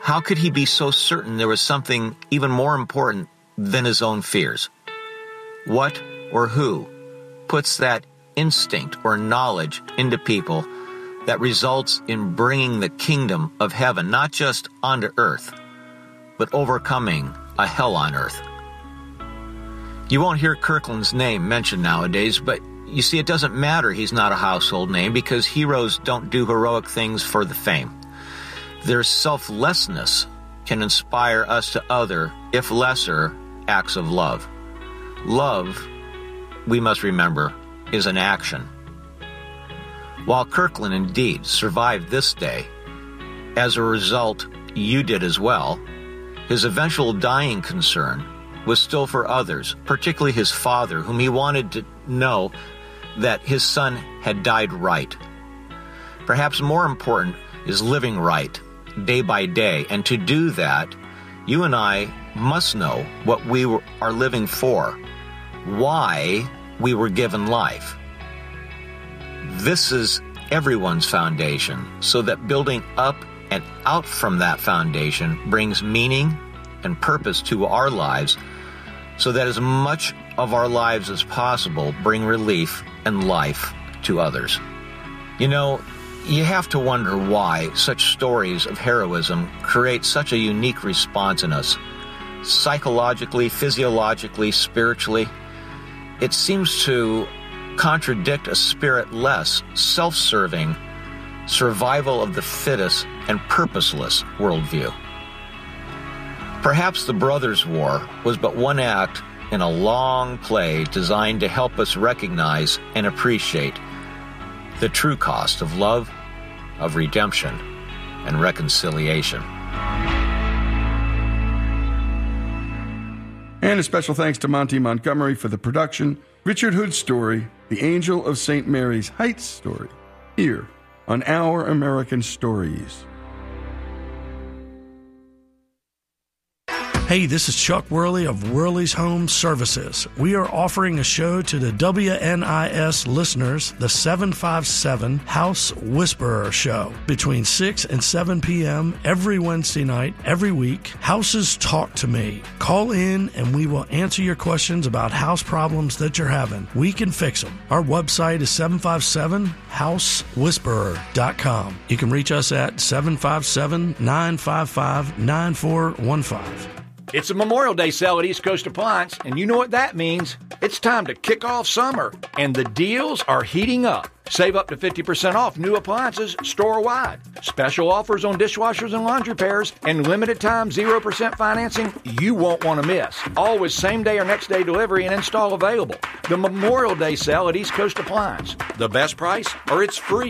How could he be so certain there was something even more important than his own fears? What or who puts that instinct or knowledge into people that results in bringing the kingdom of heaven not just onto earth, but overcoming a hell on earth? You won't hear Kirkland's name mentioned nowadays, but you see, it doesn't matter he's not a household name, because heroes don't do heroic things for the fame. Their selflessness can inspire us to other, if lesser, acts of love. Love, we must remember, is an action. While Kirkland indeed survived this day, as a result, you did as well, his eventual dying concern was still for others, particularly his father, whom he wanted to know that his son had died right. Perhaps more important is living right, day by day, and to do that, you and I must know what we are living for, why we were given life. This is everyone's foundation, so that building up and out from that foundation brings meaning and purpose to our lives, so that as much of our lives as possible bring relief and life to others. You know, you have to wonder why such stories of heroism create such a unique response in us, psychologically, physiologically, spiritually. It seems to contradict a spirit-less, self-serving, survival of the fittest, and purposeless worldview. Perhaps the Brothers' War was but one act in a long play designed to help us recognize and appreciate the true cost of love, of redemption, and reconciliation. And a special thanks to Monty Montgomery for the production. Richard Hood's story, The Angel of St. Mary's Heights story, here on Our American Stories. Hey, this is Chuck Worley of Worley's Home Services. We are offering a show to the WNIS listeners, the 757 House Whisperer Show, between 6 and 7 p.m. every Wednesday night, every week. Houses Talk to Me. Call in and we will answer your questions about house problems that you're having. We can fix them. Our website is 757housewhisperer.com. You can reach us at 757-955-9415. It's a Memorial Day sale at East Coast Appliance, and you know what that means. It's time to kick off summer, and the deals are heating up. Save up to 50% off new appliances store-wide. Special offers on dishwashers and laundry pairs, and limited time 0% financing you won't want to miss. Always same-day or next-day delivery and install available. The Memorial Day sale at East Coast Appliance. The best price, or it's free.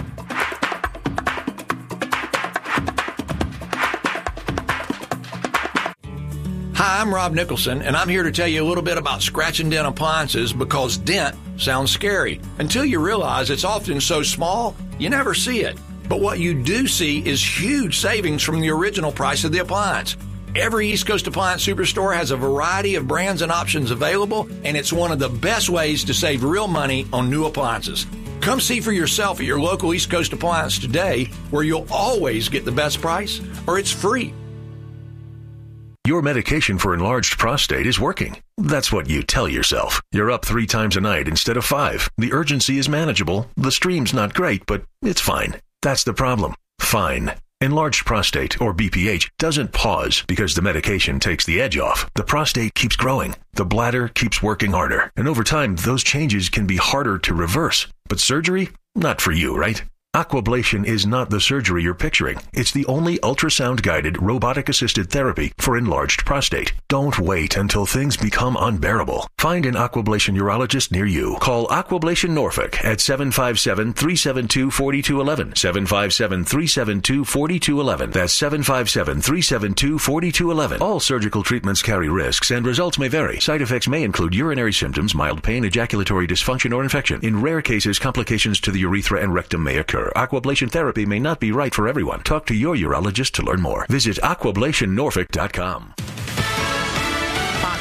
Hi, I'm Rob Nicholson, and I'm here to tell you a little bit about scratch and dent appliances, because dent sounds scary until you realize it's often so small you never see it. But what you do see is huge savings from the original price of the appliance. Every East Coast Appliance Superstore has a variety of brands and options available, and it's one of the best ways to save real money on new appliances. Come see for yourself at your local East Coast Appliance today, where you'll always get the best price, or it's free. Your medication for enlarged prostate is working. That's what you tell yourself. You're up 3 times a night instead of 5. The urgency is manageable. The stream's not great, but it's fine. That's the problem. Fine. Enlarged prostate, or BPH, doesn't pause because the medication takes the edge off. The prostate keeps growing. The bladder keeps working harder. And over time, those changes can be harder to reverse. But surgery? Not for you, right? Aquablation is not the surgery you're picturing. It's the only ultrasound-guided, robotic-assisted therapy for enlarged prostate. Don't wait until things become unbearable. Find an Aquablation urologist near you. Call Aquablation Norfolk at 757-372-4211. 757-372-4211. That's 757-372-4211. All surgical treatments carry risks, and results may vary. Side effects may include urinary symptoms, mild pain, ejaculatory dysfunction, or infection. In rare cases, complications to the urethra and rectum may occur. Aquablation therapy may not be right for everyone. Talk to your urologist to learn more. Visit aquablationnorfolk.com. Fox News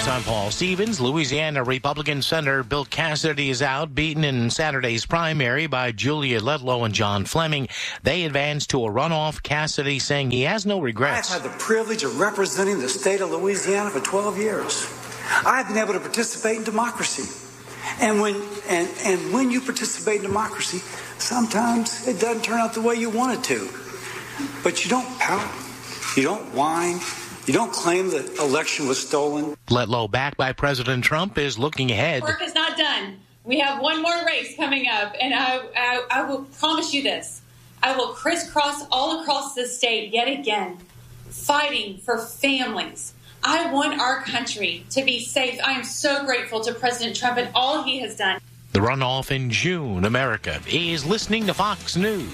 News, I'm Paul Stevens. Louisiana Republican Senator Bill Cassidy is out, beaten in Saturday's primary by Julia Letlow and John Fleming. They advanced to a runoff, Cassidy saying he has no regrets. I've had the privilege of representing the state of Louisiana for 12 years. I've been able to participate in democracy. And when you participate in democracy, sometimes it doesn't turn out the way you want it to. But you don't pout, you don't whine, you don't claim the election was stolen. Letlow, backed by President Trump, is looking ahead. Work is not done. We have one more race coming up, and I will promise you this. I will crisscross all across the state yet again, fighting for families. I want our country to be safe. I am so grateful to President Trump and all he has done. The runoff in June. America is listening to Fox News.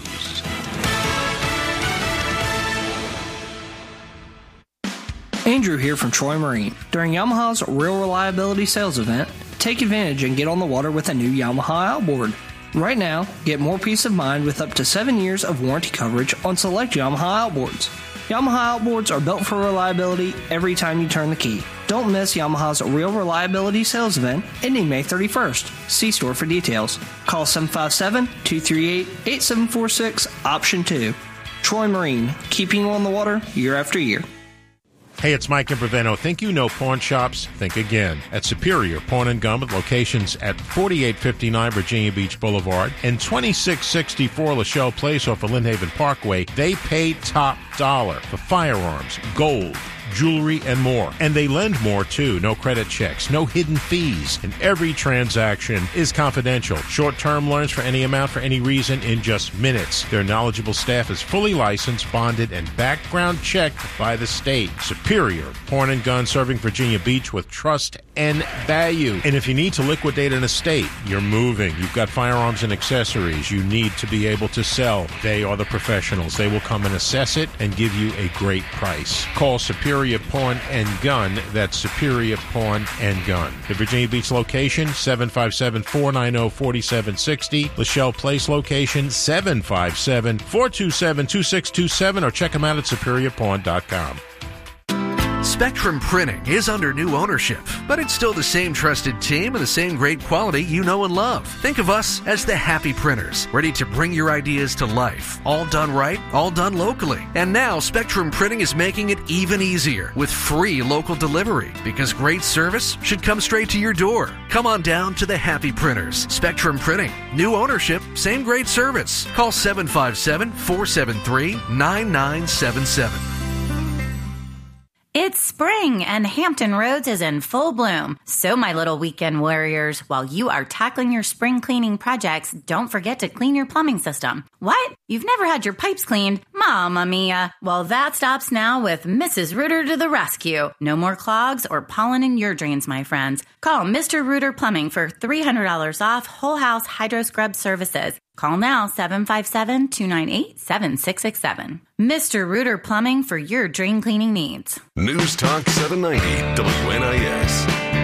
Andrew here from Troy Marine. During Yamaha's Real Reliability Sales Event, take advantage and get on the water with a new Yamaha outboard. Right now, get more peace of mind with up to 7 years of warranty coverage on select Yamaha outboards. Yamaha outboards are built for reliability every time you turn the key. Don't miss Yamaha's Real Reliability Sales Event ending May 31st. See store for details. Call 757-238-8746, option 2. Troy Marine, keeping you on the water year after year. Hey, it's Mike Imbriveno. Think you know pawn shops? Think again. At Superior Pawn & Gun with locations at 4859 Virginia Beach Boulevard and 2664 Lachelle Place off of Lynnhaven Parkway, they pay top dollar for firearms, gold, jewelry, and more. And they lend more, too. No credit checks, no hidden fees, and every transaction is confidential. Short-term loans for any amount for any reason in just minutes. Their knowledgeable staff is fully licensed, bonded, and background checked by the state. Superior Pawn & Gun, serving Virginia Beach with trust and value. And if you need to liquidate an estate, you're moving, you've got firearms and accessories you need to be able to sell, they are the professionals. They will come and assess it and give you a great price. Call Superior Pawn & Gun. That's Superior Pawn & Gun. The Virginia Beach location, 757-490-4760. Lachelle Place location, 757-427-2627, or check them out at superiorpawn.com. Spectrum Printing is under new ownership, but it's still the same trusted team and the same great quality you know and love. Think of us as the Happy Printers, ready to bring your ideas to life. All done right, all done locally. And now Spectrum Printing is making it even easier with free local delivery, because great service should come straight to your door. Come on down to the Happy Printers. Spectrum Printing. New ownership, same great service. Call 757-473-9977. It's spring and Hampton Roads is in full bloom. So my little weekend warriors, while you are tackling your spring cleaning projects, don't forget to clean your plumbing system. What? You've never had your pipes cleaned? Mamma mia. Well, that stops now with Mrs. Rooter to the rescue. No more clogs or pollen in your drains, my friends. Call Mr. Rooter Plumbing for $300 off whole house hydro scrub services. Call now, 757-298-7667. Mr. Rooter Plumbing for your drain cleaning needs. News Talk 790 WNIS.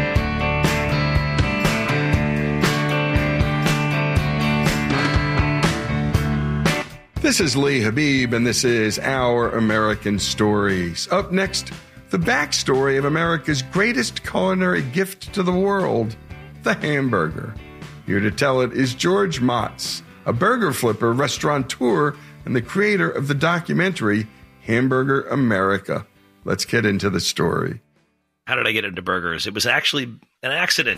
This is Lee Habib, and this is Our American Stories. Up next, the backstory of America's greatest culinary gift to the world, the hamburger. Here to tell it is George Motz, a burger flipper, restaurateur, and the creator of the documentary Hamburger America. Let's get into the story. How did I get into burgers? It was actually an accident.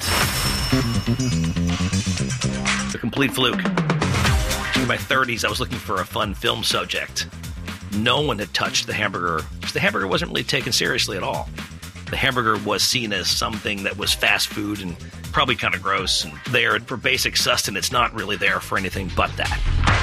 A complete fluke. In my 30s, I was looking for a fun film subject. No one had touched the hamburger, because the hamburger wasn't really taken seriously at all. The hamburger was seen as something that was fast food and probably kind of gross and there for basic sustenance, not really there for anything but that.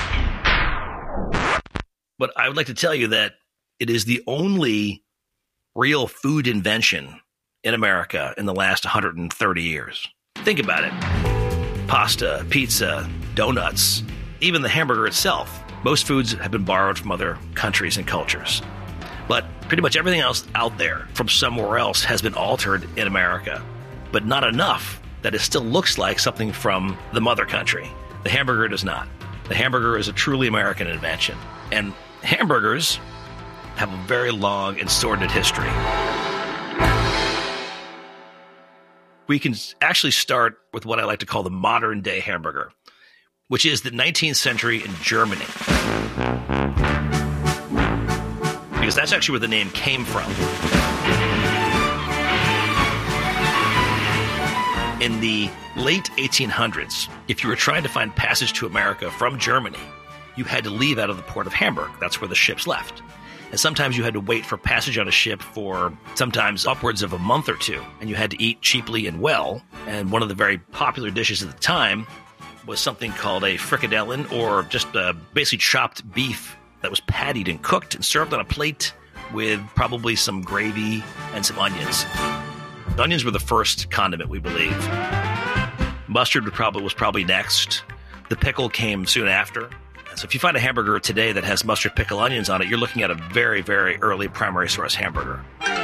But I would like to tell you that it is the only real food invention in America in the last 130 years. Think about it. Pasta, pizza, donuts, even the hamburger itself. Most foods have been borrowed from other countries and cultures. But pretty much everything else out there from somewhere else has been altered in America, but not enough that it still looks like something from the mother country. The hamburger does not. The hamburger is a truly American invention. And hamburgers have a very long and sordid history. we can actually start with what I like to call the modern day hamburger, which is the 19th century in Germany. Because that's actually where the name came from. In the late 1800s, if you were trying to find passage to America from Germany, you had to leave out of the port of Hamburg. That's where the ships left. And sometimes you had to wait for passage on a ship for sometimes upwards of a month or two. And you had to eat cheaply and well. And one of the very popular dishes at the time was something called a frikadellen, or just basically chopped beef that was pattied and cooked and served on a plate with probably some gravy and some onions. The onions were the first condiment, we believe. Mustard was probably next. The pickle came soon after. So if you find a hamburger today that has mustard, pickle, onions on it, you're looking at a very, very early primary source hamburger.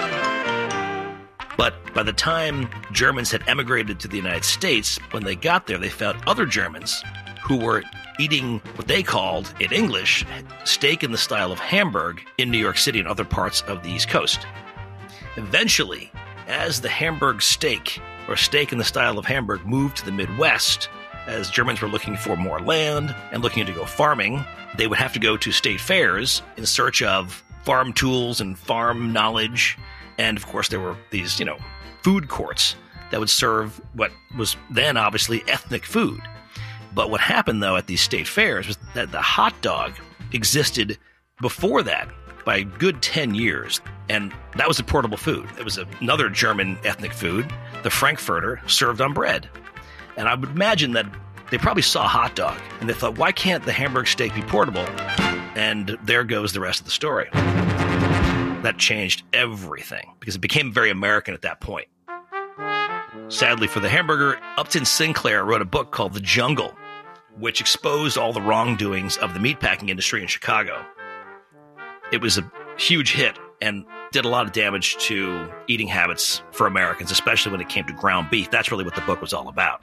But by the time Germans had emigrated to the United States, when they got there, they found other Germans who were eating what they called, in English, steak in the style of Hamburg in New York City and other parts of the East Coast. Eventually, as the Hamburg steak, or steak in the style of Hamburg, moved to the Midwest, as Germans were looking for more land and looking to go farming, they would have to go to state fairs in search of farm tools and farm knowledge. And of course, there were these, food courts that would serve what was then obviously ethnic food. But what happened, though, at these state fairs was that the hot dog existed before that by a good 10 years. And that was a portable food. It was another German ethnic food, the Frankfurter, served on bread. And I would imagine that they probably saw a hot dog and they thought, why can't the Hamburg steak be portable? And there goes the rest of the story. That changed everything because it became very American at that point. Sadly for the hamburger, Upton Sinclair wrote a book called The Jungle, which exposed all the wrongdoings of the meatpacking industry in Chicago. It was a huge hit and did a lot of damage to eating habits for Americans, especially when it came to ground beef. That's really what the book was all about.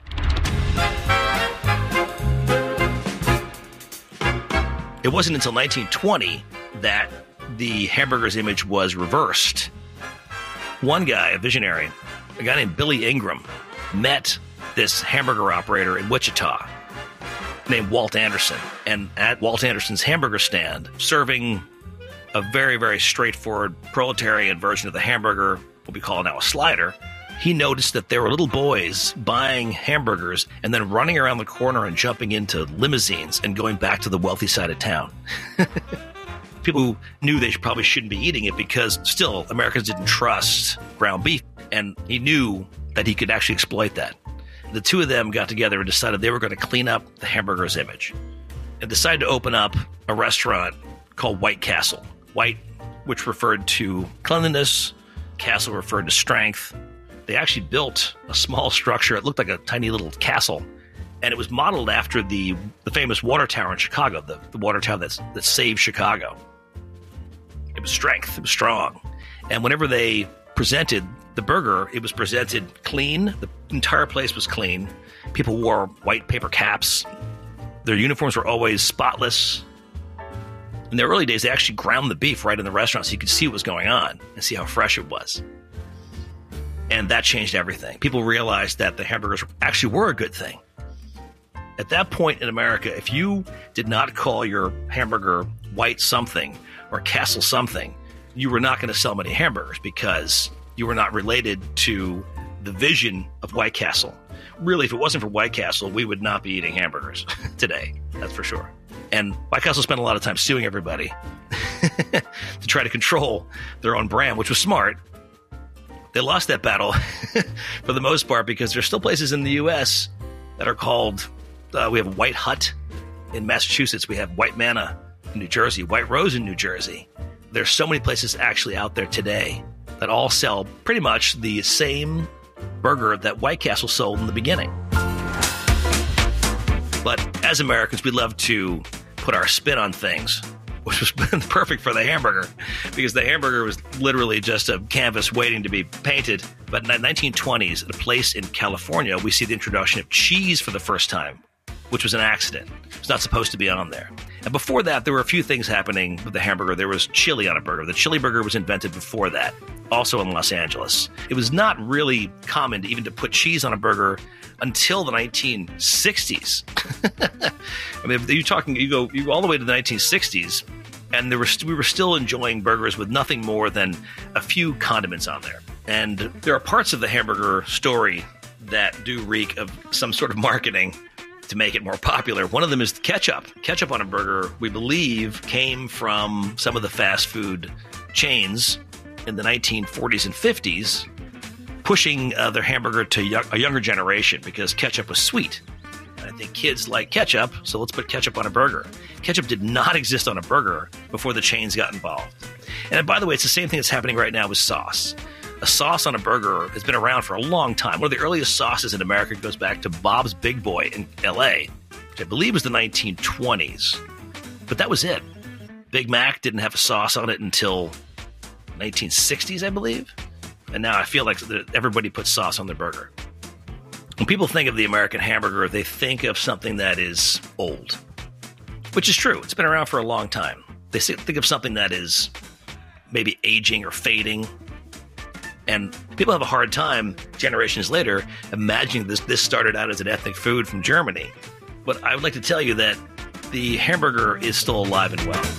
It wasn't until 1920 that the hamburger's image was reversed. One guy, a visionary, a guy named Billy Ingram, met this hamburger operator in Wichita named Walt Anderson. And at Walt Anderson's hamburger stand, serving a very, very straightforward proletarian version of the hamburger, what we call now a slider, he noticed that there were little boys buying hamburgers and then running around the corner and jumping into limousines and going back to the wealthy side of town. People who knew they probably shouldn't be eating it because still Americans didn't trust ground beef, and he knew that he could actually exploit that. The two of them got together and decided they were going to clean up the hamburger's image and decided to open up a restaurant called White Castle. White, which referred to cleanliness, Castle referred to strength. They actually built a small structure. It looked like a tiny little castle, and it was modeled after the famous water tower in Chicago, the water tower that saved Chicago. It was strength. It was strong. And whenever they presented the burger, it was presented clean. The entire place was clean. People wore white paper caps. Their uniforms were always spotless. In the early days, they actually ground the beef right in the restaurant so you could see what was going on and see how fresh it was. And that changed everything. People realized that the hamburgers actually were a good thing. At that point in America, if you did not call your hamburger White something or Castle something, you were not going to sell many hamburgers because you were not related to the vision of White Castle. Really, if it wasn't for White Castle, we would not be eating hamburgers today. That's for sure. And White Castle spent a lot of time suing everybody to try to control their own brand, which was smart. They lost that battle for the most part because there's still places in the U.S. that are called, we have White Hut in Massachusetts. We have White Manna in New Jersey, White Rose in New Jersey. There's so many places actually out there today that all sell pretty much the same burger that White Castle sold in the beginning. But as Americans, we love to put our spin on things, which was perfect for the hamburger because the hamburger was literally just a canvas waiting to be painted. But in the 1920s, at a place in California, we see the introduction of cheese for the first time, which was an accident. It's not supposed to be on there. And And before that, there were a few things happening with the hamburger. There was chili on a burger. The chili burger was invented before that, also in Los Angeles. It was not really common even to put cheese on a burger until the 1960s. I mean, you go all the way to the 1960s, and we were still enjoying burgers with nothing more than a few condiments on there. And there are parts of the hamburger story that do reek of some sort of marketing to make it more popular. One of them is ketchup. Ketchup on a burger, we believe, came from some of the fast food chains in the 1940s and 50s, pushing their hamburger to a younger generation because ketchup was sweet. And I think kids like ketchup, so let's put ketchup on a burger. Ketchup did not exist on a burger before the chains got involved. And by the way, it's the same thing that's happening right now with sauce. A sauce on a burger has been around for a long time. One of the earliest sauces in America goes back to Bob's Big Boy in L.A., which I believe was the 1920s. But that was it. Big Mac didn't have a sauce on it until 1960s, I believe. And now I feel like everybody puts sauce on their burger. When people think of the American hamburger, they think of something that is old, which is true. It's been around for a long time. They think of something that is maybe aging or fading. And people have a hard time, generations later, imagining this started out as an ethnic food from Germany. But I would like to tell you that the hamburger is still alive and well.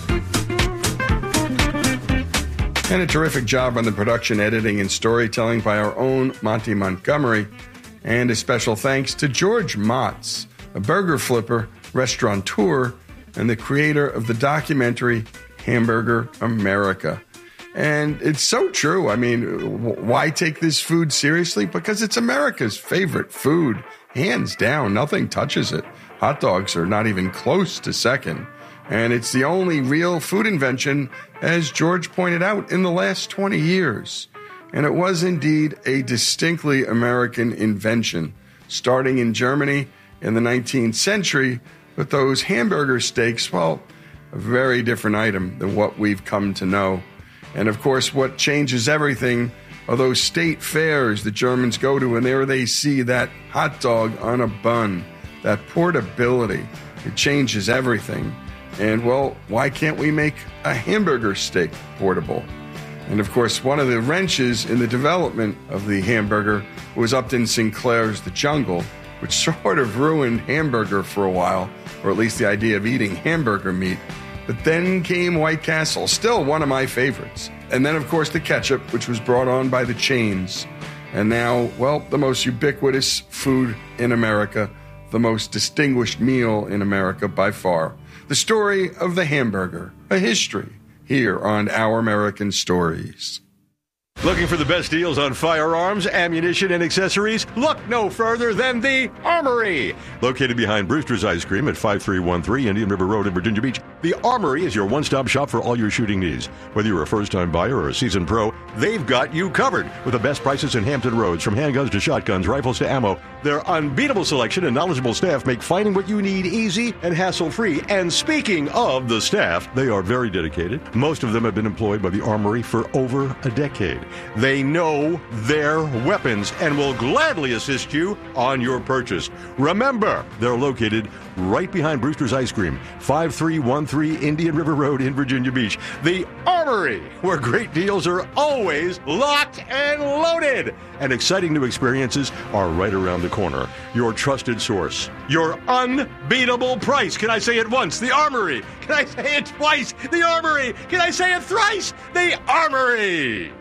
And a terrific job on the production, editing, and storytelling by our own Monty Montgomery. And a special thanks to George Motz, a burger flipper, restaurateur, and the creator of the documentary Hamburger America. And it's so true. I mean, why take this food seriously? Because it's America's favorite food. Hands down, nothing touches it. Hot dogs are not even close to second. And it's the only real food invention, as George pointed out, in the last 20 years. And it was indeed a distinctly American invention, starting in Germany in the 19th century with those hamburger steaks, well, a very different item than what we've come to know. And, of course, what changes everything are those state fairs the Germans go to, and there they see that hot dog on a bun, that portability. It changes everything. And, well, why can't we make a hamburger steak portable? And, of course, one of the wrenches in the development of the hamburger was Upton Sinclair's The Jungle, which sort of ruined hamburger for a while, or at least the idea of eating hamburger meat. But then came White Castle, still one of my favorites. And then, of course, the ketchup, which was brought on by the chains. And now, well, the most ubiquitous food in America, the most distinguished meal in America by far. The story of the hamburger, a history, here on Our American Stories. Looking for the best deals on firearms, ammunition, and accessories? Look no further than the Armory. Located behind Brewster's Ice Cream at 5313 Indian River Road in Virginia Beach, the Armory is your one-stop shop for all your shooting needs. Whether you're a first-time buyer or a seasoned pro, they've got you covered with the best prices in Hampton Roads, from handguns to shotguns, rifles to ammo. Their unbeatable selection and knowledgeable staff make finding what you need easy and hassle-free. And speaking of the staff, they are very dedicated. Most of them have been employed by the Armory for over a decade. They know their weapons and will gladly assist you on your purchase. Remember, they're located right behind Brewster's Ice Cream, 5313 Indian River Road in Virginia Beach. The Armory, where great deals are always locked and loaded. And exciting new experiences are right around the corner. Your trusted source. Your unbeatable price. Can I say it once? The Armory. Can I say it twice? The Armory. Can I say it thrice? The Armory.